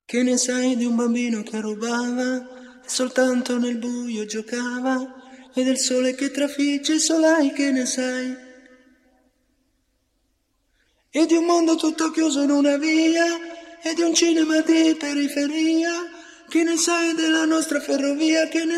Che ne sai di un bambino che rubava e soltanto nel buio giocava, e del sole che trafigge i solai, che ne sai? E di un mondo tutto chiuso in una via, e di un cinema di periferia, che ne sai della nostra ferrovia, che ne